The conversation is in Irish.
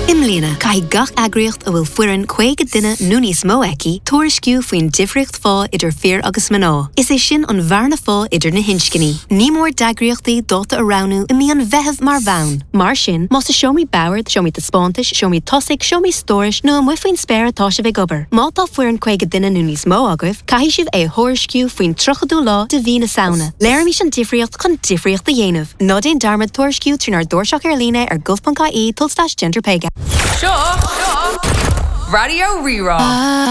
Imlína, cai gach agriocht a bhfuil fuireann chuige duine nó níos mó eici, tuairisciú faoin difriocht fá idir fear agus maná. Is é sin an bharna fá idir na hinscinní. Ní mór dagriochtaí dóta aránu I mí an bheitheh mar bhain. Mar sin, más a seomí bauard, seomí de spántais, seomí tosaigh, seomí stóris, nó an muifoin spéir atá se bheith gobar. Mátá fuireann chuige duine nó níos mó agah, caihí sibh é thuairisciú faoin trochadú lá de bhí na saona. Léir mí sin difriocht chun difriocht a dhéanamh. Nó déon darmad tuairisciú trínar dúirseach ar líne ar gulf.caí /gender pega. Sure. Radio Rerun.